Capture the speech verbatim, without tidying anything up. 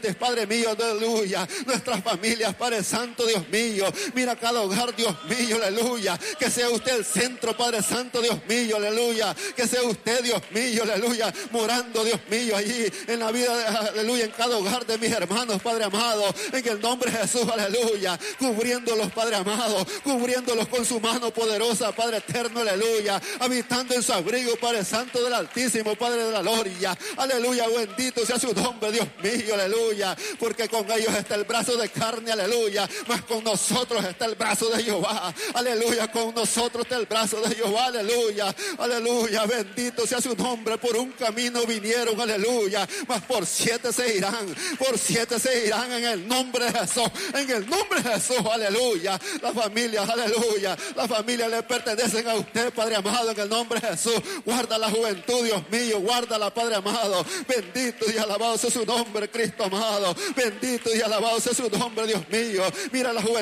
gentes, Padre mío, aleluya. Nuestras familias, Padre Santo, Dios mío. Mira cada hogar, Dios mío, aleluya. Que sea usted el centro, Padre Santo, Dios mío, aleluya. Que sea usted, Dios mío, aleluya, morando, Dios mío, allí en la vida, de, aleluya, en cada hogar de mis hermanos, Padre amado, en el nombre de Jesús, aleluya. Cubriéndolos, Padre amado, cubriéndolos con su mano poderosa, Padre eterno, aleluya. Habitando en su abrigo, Padre Santo del Altísimo, Padre de la gloria, aleluya. Bendito sea su nombre, Dios mío, aleluya. Porque con ellos está el brazo de carne, aleluya. Mas con nosotros está el brazo de Jehová, aleluya. Con nosotros está el brazo de Jehová, aleluya, aleluya. Bendito sea su nombre. Por un camino vinieron, aleluya, mas por siete se irán, por siete se irán en el nombre de Jesús, en el nombre de Jesús, aleluya. Las familias, aleluya, las familias le pertenecen a usted, Padre amado, en el nombre de Jesús. Guarda la juventud, Dios mío, guárdala, Padre amado. Bendito y alabado sea su nombre, Cristo amado. Bendito y alabado sea su nombre, Dios mío. Mira la juventud